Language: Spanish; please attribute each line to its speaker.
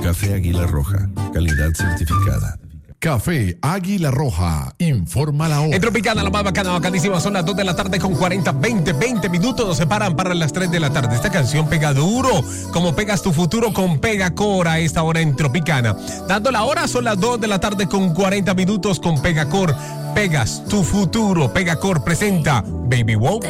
Speaker 1: Café Águila Roja, calidad certificada.
Speaker 2: Café Águila Roja, informa la hora.
Speaker 3: En Tropicana, la más bacana, bacanísima, son las 2 de la tarde con 20 minutos, nos separan para las 3 de la tarde. Esta canción pega duro, como pegas tu futuro con Pegacor a esta hora en Tropicana. Dando la hora, son las 2 de la tarde con 40 minutos con Pegacor. Pegas tu futuro. Pegacor presenta Baby Wow.